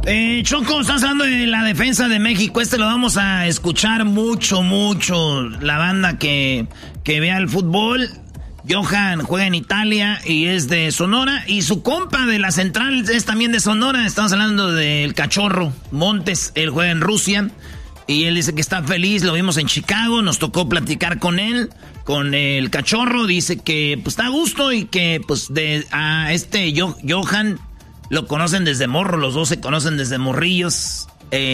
Choco, estás hablando de la defensa de México. Lo vamos a escuchar mucho. La banda que vea el fútbol. Johan juega en Italia y es de Sonora. Y su compa de la central es también de Sonora. Estamos hablando del Cachorro Montes. Él juega en Rusia. Y él dice que está feliz. Lo vimos en Chicago. Nos tocó platicar con él. Con el Cachorro. Dice que pues está a gusto y que pues a Johan lo conocen desde morro. Los dos se conocen desde morrillos.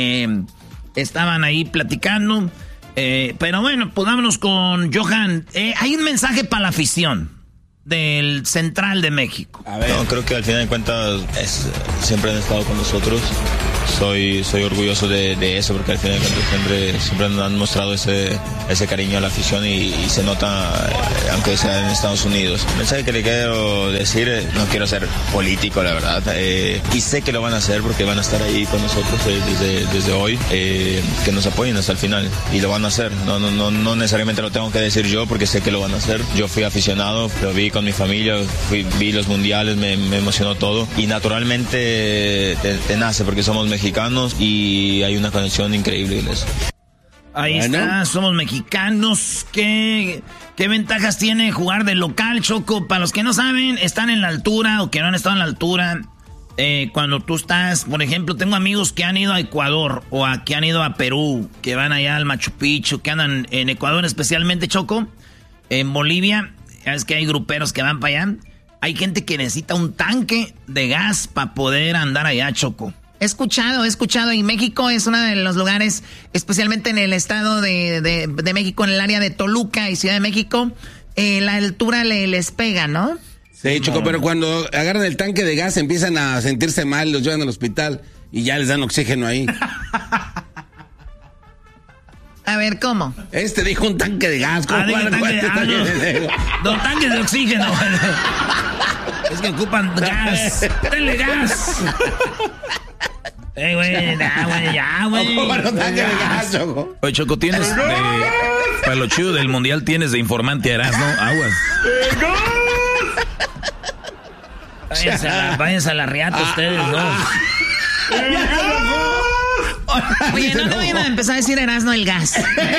Estaban ahí platicando. Pero bueno, pues vámonos con Johan. Hay un mensaje para la afición del Central de México. A ver. No, creo que al final de cuentas siempre han estado con nosotros. Soy orgulloso de eso, porque al final de cuentas siempre han mostrado ese cariño a la afición y se nota, aunque sea en Estados Unidos. El mensaje que le quiero decir, no quiero ser político, la verdad, y sé que lo van a hacer porque van a estar ahí con nosotros desde hoy, que nos apoyen hasta el final, y lo van a hacer. No necesariamente lo tengo que decir yo, porque sé que lo van a hacer. Yo fui aficionado, lo vi con mi familia, vi los mundiales, me emocionó todo, y naturalmente te nace, porque somos mexicanos y hay una conexión increíble en eso. Ahí está, somos mexicanos. ¿Qué ventajas tiene jugar de local, Choco? Para los que no saben, están en la altura o que no han estado en la altura. Cuando tú estás, por ejemplo, tengo amigos que han ido a Ecuador o que han ido a Perú, que van allá al Machu Picchu, que andan en Ecuador especialmente, Choco. En Bolivia, es que hay gruperos que van para allá. Hay gente que necesita un tanque de gas para poder andar allá, Choco. He escuchado, y México es uno de los lugares, especialmente en el estado de México, en el área de Toluca y Ciudad de México, la altura les pega, ¿no? Sí, Choco, pero cuando agarran el tanque de gas empiezan a sentirse mal, los llevan al hospital y ya les dan oxígeno ahí. A ver, ¿cómo? Dijo un tanque de gas. ¿Cómo Dos tanques de oxígeno. Es que ocupan gas. ¡Denle gas! Güey, ya, güey. Oye, Choco, tienes para lo chido del mundial tienes de informante a Erasmo, aguas. Váyanse a la riata ustedes dos. Oye, no vayan a empezar a decir Erasmo el gas.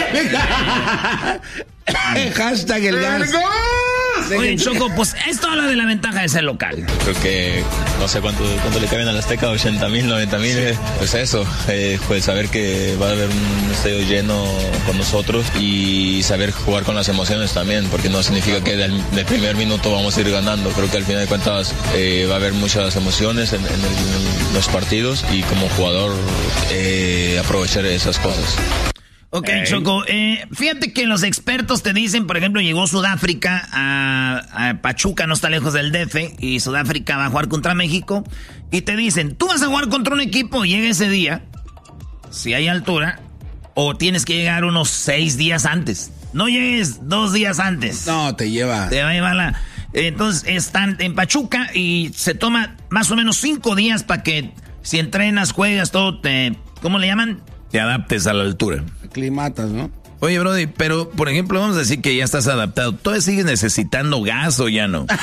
Hashtag el gas. Oye, Choco, pues esto habla de la ventaja de ser local. Creo que no sé cuánto le caben al Azteca, 80,000, 90,000. Pues eso, pues saber que va a haber un estadio lleno con nosotros y saber jugar con las emociones también, porque no significa que del primer minuto vamos a ir ganando. Creo que al final de cuentas va a haber muchas emociones en los partidos, y como jugador aprovechar esas cosas. Ok, Choco, fíjate que los expertos te dicen, por ejemplo, llegó Sudáfrica a Pachuca, no está lejos del DF, y Sudáfrica va a jugar contra México, y te dicen, tú vas a jugar contra un equipo, llega ese día, si hay altura, o tienes que llegar unos 6 días antes. No llegues 2 días antes. No, te va a llevar Entonces están en Pachuca y se toma más o menos 5 días para que si entrenas, juegas, todo, ¿cómo le llaman? Te adaptes a la altura. Climatas, ¿no? Oye, Brody, pero por ejemplo, vamos a decir que ya estás adaptado. ¿Todavía sigues necesitando gas o ya no?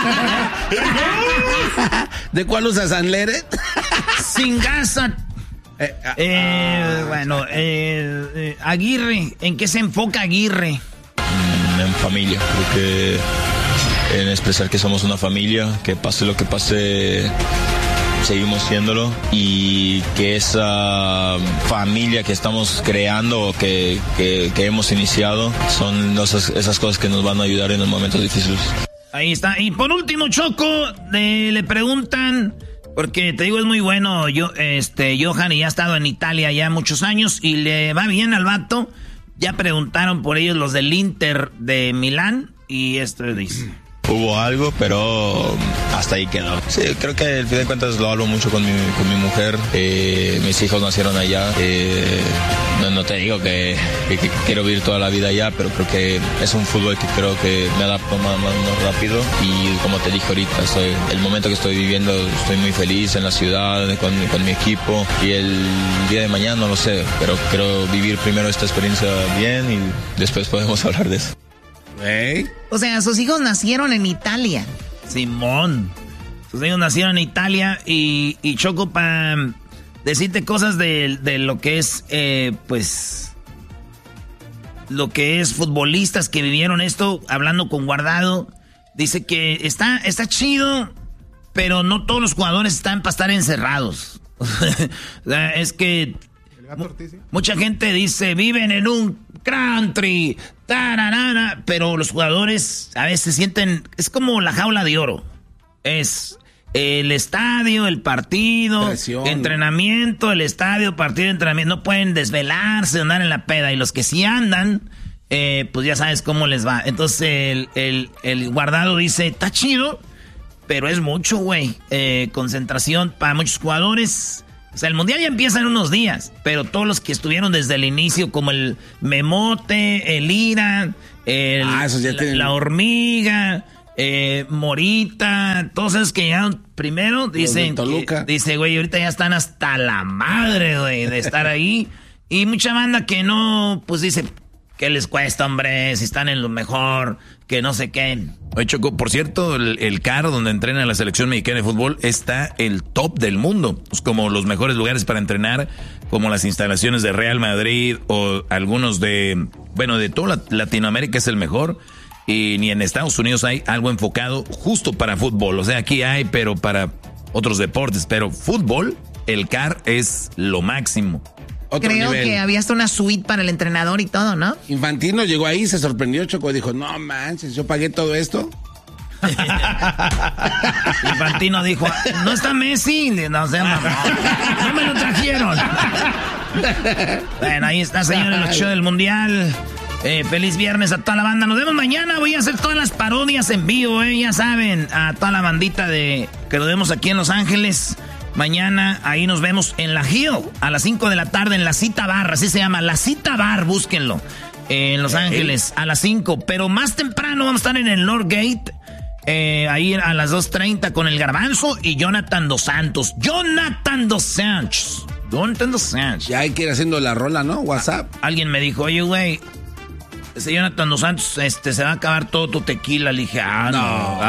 ¿De cuál usas, Anlere? Sin gas. Aguirre, ¿en qué se enfoca Aguirre? En familia, creo que en expresar que somos una familia, que pase lo que pase, seguimos siéndolo, y que esa familia que estamos creando, que hemos iniciado, son esas cosas que nos van a ayudar en los momentos difíciles. Ahí está. Y por último, Choco, le preguntan, porque te digo, es muy bueno, Johan, y ya ha estado en Italia ya muchos años y le va bien al vato. Ya preguntaron por ellos los del Inter de Milán y esto dice. Hubo algo, pero hasta ahí quedó. Sí, creo que al fin de cuentas lo hablo mucho con mi mujer. Mis hijos nacieron allá. No te digo que quiero vivir toda la vida allá, pero creo que es un fútbol que creo que me adapto más rápido. Y como te dije ahorita, el momento que estoy viviendo, estoy muy feliz en la ciudad, con mi equipo. Y el día de mañana no lo sé, pero quiero vivir primero esta experiencia bien y después podemos hablar de eso. O sea, sus hijos nacieron en Italia. Simón. Sus hijos nacieron en Italia y Choco, para decirte cosas de lo que es, pues, lo que es futbolistas que vivieron esto, hablando con Guardado. Dice que está chido, pero no todos los jugadores están para estar encerrados. Es que mucha gente dice, viven en un country, tararara, pero los jugadores a veces sienten, es como la jaula de oro. Es el estadio, el partido, presión, entrenamiento, el estadio, partido, entrenamiento. No pueden desvelarse, andar en la peda. Y los que sí andan, pues ya sabes cómo les va. Entonces el Guardado dice, está chido, pero es mucho, güey. Concentración para muchos jugadores. O sea, el mundial ya empieza en unos días, pero todos los que estuvieron desde el inicio, como el Memote, el Ira, la Hormiga, Morita, todos esos que llegaron primero, dicen, dice, güey, ahorita ya están hasta la madre, güey, de estar ahí. Y mucha banda que no, pues dice, ¿qué les cuesta, hombre? Si están en lo mejor, que no sé qué. Oye, Choco, por cierto, el CAR, donde entrena la selección mexicana de fútbol, está el top del mundo. Es como los mejores lugares para entrenar, como las instalaciones de Real Madrid o algunos de toda Latinoamérica es el mejor. Y ni en Estados Unidos hay algo enfocado justo para fútbol. O sea, aquí hay, pero para otros deportes. Pero fútbol, el CAR es lo máximo. Creo que había hasta una suite para el entrenador y todo, ¿no? Infantino llegó ahí, se sorprendió, Choco, dijo, no manches, yo pagué todo esto. Infantino dijo, ¿no está Messi? No sé, no me lo trajeron. Bueno, ahí está, señores, el show del mundial. Feliz viernes a toda la banda. Nos vemos mañana. Voy a hacer todas las parodias en vivo, ya saben, a toda la bandita que nos vemos aquí en Los Ángeles. Mañana ahí nos vemos en La Hill a las 5 de la tarde en La Cita Bar, así se llama, La Cita Bar, búsquenlo, en Los Ángeles a las 5, pero más temprano vamos a estar en el Northgate, ahí a las 2:30 con el Garbanzo y Jonathan Dos Santos. Ya hay que ir haciendo la rola, ¿no? WhatsApp. Alguien me dijo, oye, güey, ese Jonathan Dos Santos, se va a acabar todo tu tequila. Le dije, no.